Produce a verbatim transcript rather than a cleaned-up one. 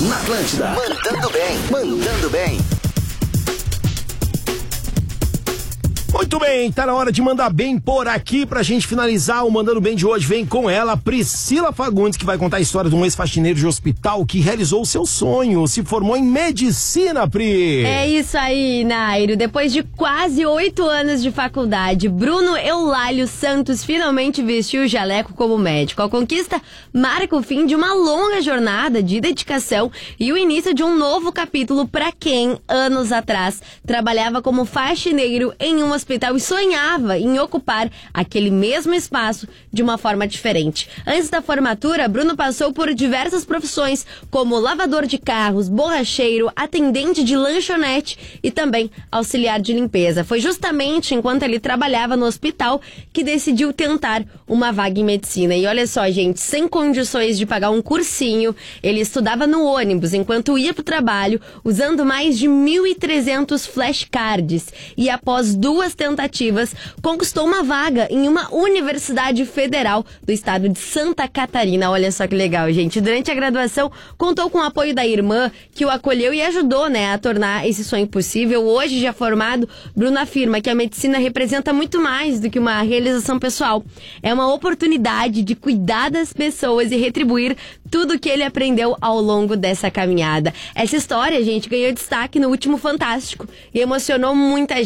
Na Atlântida. Mandando bem. Mandando bem. Muito bem, tá na hora de mandar bem por aqui pra gente finalizar o Mandando Bem de hoje. Vem com ela, Priscila Fagundes, que vai contar a história de um ex-faxineiro de hospital que realizou o seu sonho, se formou em medicina, Pri. É isso aí, Nairo. Depois de quase oito anos de faculdade, Bruno Eulálio Santos finalmente vestiu o jaleco como médico. A conquista marca o fim de uma longa jornada de dedicação e o início de um novo capítulo para quem, anos atrás, trabalhava como faxineiro em um hospital e sonhava em ocupar aquele mesmo espaço de uma forma diferente. Antes da formatura, Bruno passou por diversas profissões, como lavador de carros, borracheiro, atendente de lanchonete e também auxiliar de limpeza. Foi justamente enquanto ele trabalhava no hospital que decidiu tentar uma vaga em medicina. E olha só, gente, sem condições de pagar um cursinho, ele estudava no ônibus enquanto ia para o trabalho, usando mais de mil e trezentos flashcards. E após duas tentativas, conquistou uma vaga em uma universidade federal do estado de Santa Catarina. Olha só que legal, gente. Durante a graduação, contou com o apoio da irmã, que o acolheu e ajudou, né, a tornar esse sonho possível. Hoje, já formado, Bruno afirma que a medicina representa muito mais do que uma realização pessoal. É uma oportunidade de cuidar das pessoas e retribuir tudo que ele aprendeu ao longo dessa caminhada. Essa história, gente, ganhou destaque no último Fantástico e emocionou muita gente.